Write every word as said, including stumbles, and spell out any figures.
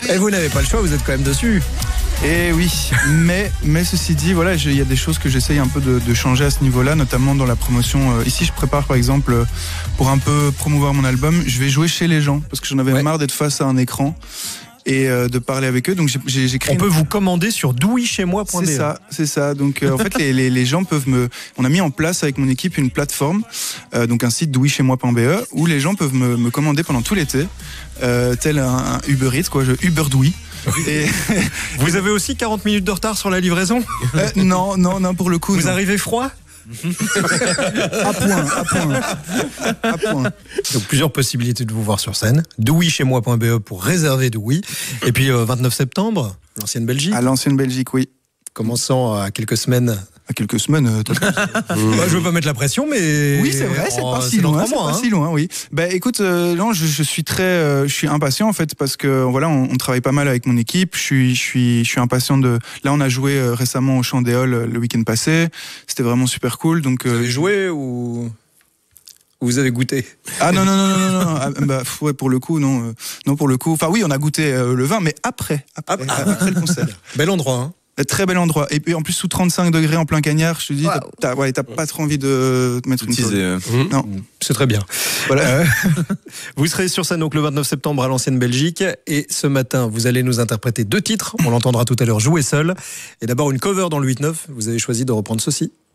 Et vous n'avez pas le choix, vous êtes quand même dessus. Et oui, mais, mais ceci dit, voilà, il y a des choses que j'essaye un peu de, de changer à ce niveau-là, notamment dans la promotion. Euh, ici, je prépare par exemple, euh, pour un peu promouvoir mon album, je vais jouer chez les gens, parce que j'en avais ouais. marre d'être face à un écran et euh, de parler avec eux. Donc j'ai, j'ai, j'ai créé On une... peut vous commander sur douichez-moi point b e. C'est ça, c'est ça. Donc euh, en fait, les, les, les gens peuvent me... On a mis en place avec mon équipe une plateforme, euh, donc un site douichez moi point b e, où les gens peuvent me, me commander pendant tout l'été, euh, tel un, un Uber Eats, quoi, je Uber Douy. Et vous avez aussi quarante minutes de retard sur la livraison ? euh, Non, non, non, pour le coup. Vous non. arrivez froid ? À point, à point, à point. Donc plusieurs possibilités de vous voir sur scène. douichez moi point b e pour réserver Douy. Et puis euh, vingt-neuf septembre, l'ancienne Belgique. À l'ancienne Belgique, oui. Commençant à quelques semaines. À quelques semaines. Euh, euh, bah, je veux pas mettre la pression, mais oui, c'est vrai, c'est oh, pas si c'est loin, c'est pas hein. si loin, oui. Bah écoute, euh, non, je, je suis très, euh, je suis impatient en fait parce que voilà, on, on travaille pas mal avec mon équipe. Je suis, je suis, je suis impatient de. Là, on a joué euh, récemment au Chant des Halles euh, le week-end passé. C'était vraiment super cool. Donc, euh, vous avez joué ou vous avez goûté ? Ah non non non non non, non. Ah, bah ouais, pour le coup non, euh, non pour le coup. Enfin oui, on a goûté euh, le vin, mais après, après, ah, après le concert. Bel endroit. Hein. Très bel endroit. Et puis en plus sous trente-cinq degrés en plein cagnard, je te dis, wow. t'as, t'as, ouais, t'as pas trop envie de te mettre une teaser. Euh... Non, c'est très bien. Voilà. Euh, vous serez sur scène donc le vingt-neuf septembre à l'ancienne Belgique. Et ce matin, vous allez nous interpréter deux titres. On l'entendra tout à l'heure, Jouer seul. Et d'abord une cover dans le huit neuf. Vous avez choisi de reprendre ceci.